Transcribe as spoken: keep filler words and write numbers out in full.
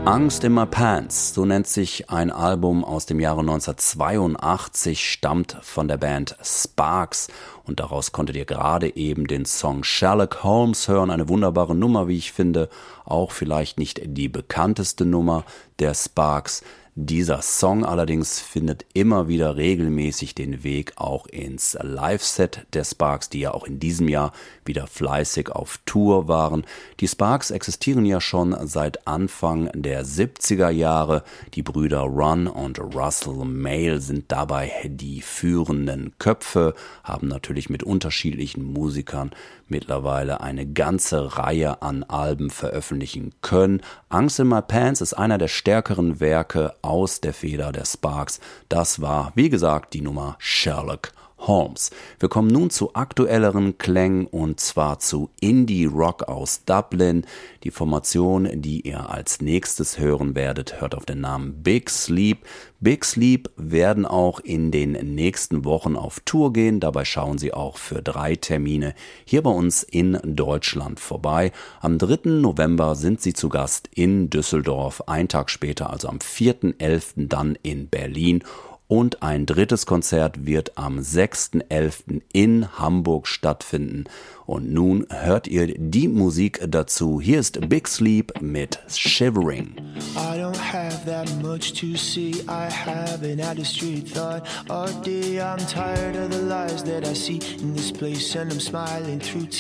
Angst in My Pants, so nennt sich ein Album aus dem Jahre neunzehnhundertzweiundachtzig, stammt von der Band Sparks und daraus konntet ihr gerade eben den Song Sherlock Holmes hören, eine wunderbare Nummer, wie ich finde, auch vielleicht nicht die bekannteste Nummer der Sparks. Dieser Song allerdings findet immer wieder regelmäßig den Weg auch ins Live-Set der Sparks, die ja auch in diesem Jahr wieder fleißig auf Tour waren. Die Sparks existieren ja schon seit Anfang der siebziger Jahre. Die Brüder Ron und Russell Mael sind dabei die führenden Köpfe, haben natürlich mit unterschiedlichen Musikern mittlerweile eine ganze Reihe an Alben veröffentlichen können. Angst in My Pants ist einer der stärkeren Werke aus der Feder der Sparks. Das war, wie gesagt, die Nummer Sherlock Holmes. Wir kommen nun zu aktuelleren Klängen und zwar zu Indie Rock aus Dublin. Die Formation, die ihr als nächstes hören werdet, hört auf den Namen Big Sleep. Big Sleep werden auch in den nächsten Wochen auf Tour gehen. Dabei schauen sie auch für drei Termine hier bei uns in Deutschland vorbei. Am dritten November sind sie zu Gast in Düsseldorf. Einen Tag später, also am vierten elften dann in Berlin. Und ein drittes Konzert wird am sechsten elften in Hamburg stattfinden. Und nun hört ihr die Musik dazu. Hier ist Big Sleep mit Shivering. I don't have that much to see. I haven't had a street thought all day. I'm tired of the lies that I see in this place and I'm smiling through tears.